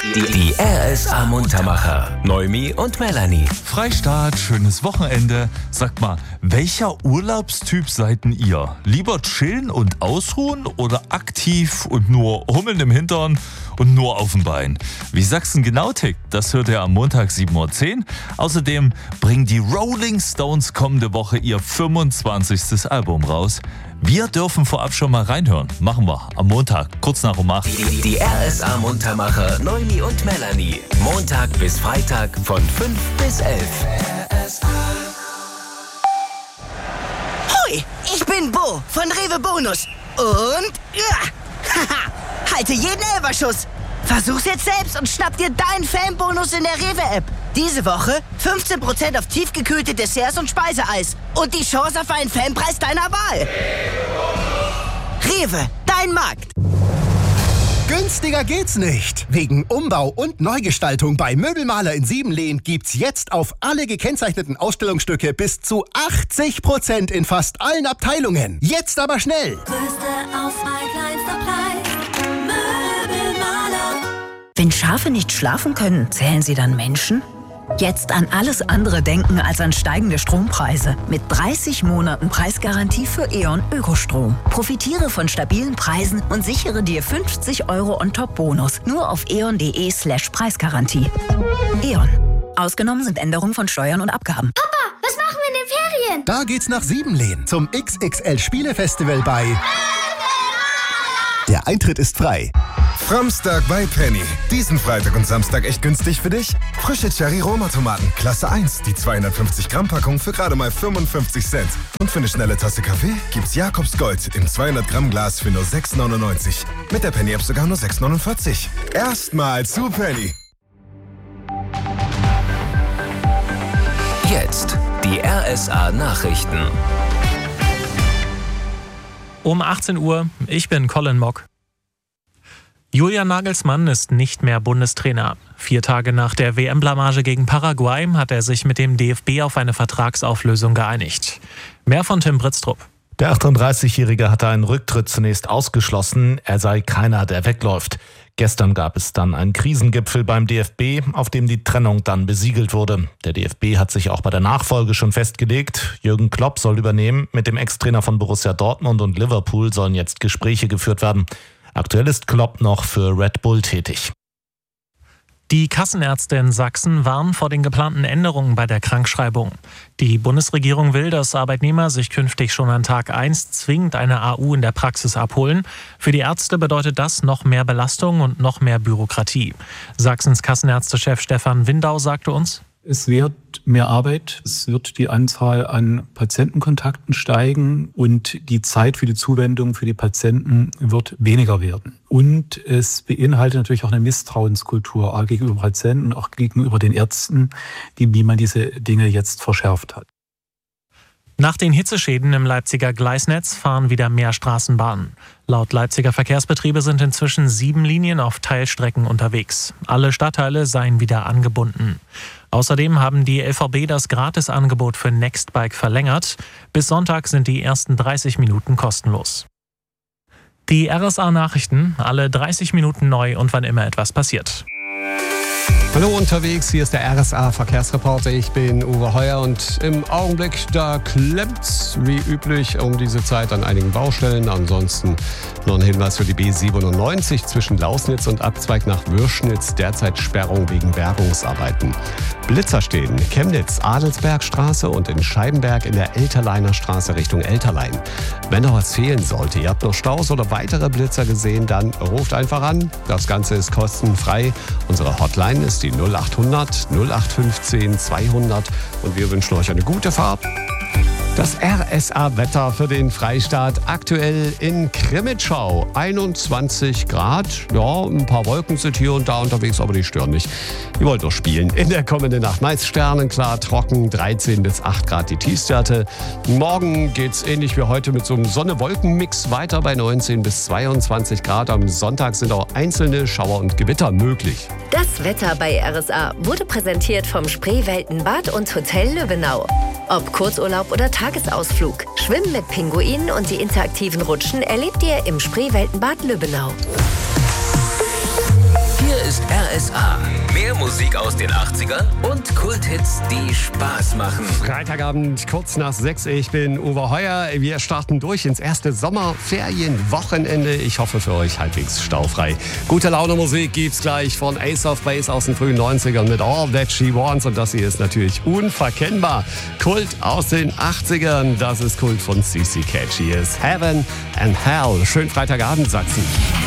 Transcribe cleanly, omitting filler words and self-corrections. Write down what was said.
Die RSA Muntermacher. Noemi und Melanie. Freistaat, schönes Wochenende. Sagt mal, welcher Urlaubstyp seid denn ihr? Lieber chillen und ausruhen oder aktiv und nur hummeln im Hintern und nur auf dem Bein? Wie Sachsen genau tickt, das hört ihr am Montag 7.10 Uhr. Außerdem bringen die Rolling Stones kommende Woche ihr 25. Album raus. Wir dürfen vorab schon mal reinhören. Machen wir am Montag, kurz nach um 8. Die RSA Muntermacher Noemi und Melanie. Montag bis Freitag von 5 bis 11. Hoi, ich bin Bo von Rewe Bonus. Und halte jeden Elferschuss. Versuch's jetzt selbst und schnapp dir deinen Fanbonus in der Rewe-App. Diese Woche 15% auf tiefgekühlte Desserts und Speiseeis. Und die Chance auf einen Fanpreis deiner Wahl. Rewe, dein Markt. Günstiger geht's nicht. Wegen Umbau und Neugestaltung bei Möbelmaler in Siebenlehn gibt's jetzt auf alle gekennzeichneten Ausstellungsstücke bis zu 80% in fast allen Abteilungen. Jetzt aber schnell. Größte Auswahl, kleinster Preis. Möbelmaler. Wenn Schafe nicht schlafen können, zählen sie dann Menschen? Jetzt an alles andere denken als an steigende Strompreise. Mit 30 Monaten Preisgarantie für E.ON Ökostrom. Profitiere von stabilen Preisen und sichere dir 50 € On-Top-Bonus. Nur auf eon.de/Preisgarantie. E.ON. Ausgenommen sind Änderungen von Steuern und Abgaben. Papa, was machen wir in den Ferien? Da geht's nach Siebenlehn zum XXL Spielefestival bei... Der Eintritt ist frei. Framstag bei Penny. Diesen Freitag und Samstag echt günstig für dich? Frische Cherry-Roma-Tomaten, Klasse 1, die 250 Gramm Packung für gerade mal 55 Cent. Und für eine schnelle Tasse Kaffee gibt's Jakobs Gold im 200 Gramm Glas für nur 6,99. Mit der Penny-App sogar nur 6,49. Erstmal zu Penny. Jetzt die RSA Nachrichten. Um 18 Uhr, ich bin Colin Mock. Julian Nagelsmann ist nicht mehr Bundestrainer. 4 Tage nach der WM-Blamage gegen Paraguay hat er sich mit dem DFB auf eine Vertragsauflösung geeinigt. Mehr von Tim Britztrup. Der 38-Jährige hatte einen Rücktritt zunächst ausgeschlossen. Er sei keiner, der wegläuft. Gestern gab es dann einen Krisengipfel beim DFB, auf dem die Trennung dann besiegelt wurde. Der DFB hat sich auch bei der Nachfolge schon festgelegt. Jürgen Klopp soll übernehmen. Mit dem Ex-Trainer von Borussia Dortmund und Liverpool sollen jetzt Gespräche geführt werden. Aktuell ist Klopp noch für Red Bull tätig. Die Kassenärzte in Sachsen warnen vor den geplanten Änderungen bei der Krankschreibung. Die Bundesregierung will, dass Arbeitnehmer sich künftig schon an Tag 1 zwingend eine AU in der Praxis abholen. Für die Ärzte bedeutet das noch mehr Belastung und noch mehr Bürokratie. Sachsens Kassenärztechef Stefan Windau sagte uns: Es wird mehr Arbeit, es wird die Anzahl an Patientenkontakten steigen und die Zeit für die Zuwendung für die Patienten wird weniger werden. Und es beinhaltet natürlich auch eine Misstrauenskultur auch gegenüber Patienten, auch gegenüber den Ärzten, wie man diese Dinge jetzt verschärft hat. Nach den Hitzeschäden im Leipziger Gleisnetz fahren wieder mehr Straßenbahnen. Laut Leipziger Verkehrsbetriebe sind inzwischen 7 Linien auf Teilstrecken unterwegs. Alle Stadtteile seien wieder angebunden. Außerdem haben die LVB das Gratisangebot für Nextbike verlängert. Bis Sonntag sind die ersten 30 Minuten kostenlos. Die RSA-Nachrichten, alle 30 Minuten neu und wann immer etwas passiert. Hallo unterwegs, hier ist der RSA-Verkehrsreporter. Ich bin Uwe Heuer und im Augenblick, da klemmt's wie üblich um diese Zeit an einigen Baustellen. Ansonsten noch ein Hinweis für die B97 zwischen Lausnitz und Abzweig nach Würschnitz. Derzeit Sperrung wegen Bergungsarbeiten. Blitzer stehen Chemnitz, Adelsbergstraße und in Scheibenberg in der Elterleiner Straße Richtung Elterlein. Wenn noch was fehlen sollte, ihr habt noch Staus oder weitere Blitzer gesehen, dann ruft einfach an. Das Ganze ist kostenfrei. Unsere Hotline ist die 0800 0815 200 und wir wünschen euch eine gute Fahrt. Das RSA-Wetter für den Freistaat aktuell in Krimitschau. 21 Grad. Ja, ein paar Wolken sind hier und da unterwegs, aber die stören nicht. Ihr wollt doch spielen. In der kommenden Nacht meist sternenklar, trocken, 13 bis 8 Grad die Tiefstwerte. Morgen geht's ähnlich wie heute mit so einem Sonne-Wolken-Mix weiter bei 19 bis 22 Grad. Am Sonntag sind auch einzelne Schauer und Gewitter möglich. Das Wetter bei RSA wurde präsentiert vom Spreeweltenbad und Hotel Lübbenau. Ob Kurzurlaub oder Tagesausflug, Schwimmen mit Pinguinen und die interaktiven Rutschen erlebt ihr im Spreeweltenbad Lübbenau. Hier ist RSA RSA. Mehr Musik aus den 80ern und Kulthits, die Spaß machen. Freitagabend, kurz nach 6. Ich bin Uwe Heuer. Wir starten durch ins erste Sommerferienwochenende. Ich hoffe für euch halbwegs staufrei. Gute Laune Musik gibt's gleich von Ace of Base aus den frühen 90ern mit All That She Wants. Und das hier ist natürlich unverkennbar. Kult aus den 80ern. Das ist Kult von CC Catch. Hier ist Heaven and Hell. Schönen Freitagabend, Sachsen.